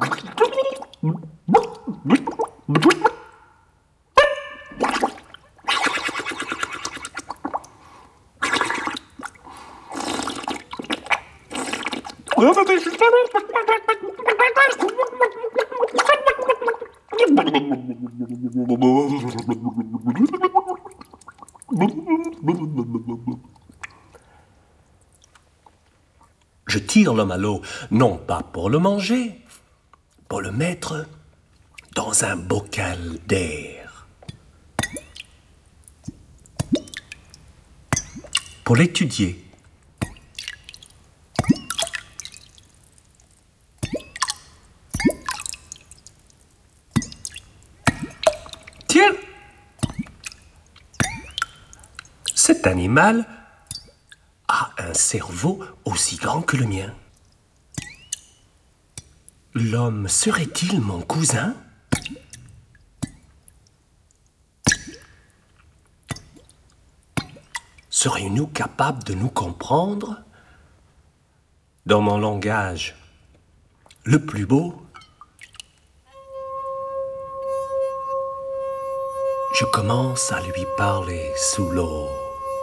Je tire l'homme à l'eau, non pas pour le manger, pour le mettre dans un bocal d'air. Pour l'étudier. Tiens! Cet animal a un cerveau aussi grand que le mien. L'homme serait-il mon cousin? Serions-nous capables de nous comprendre? Dans mon langage le plus beau, je commence à lui parler sous l'eau.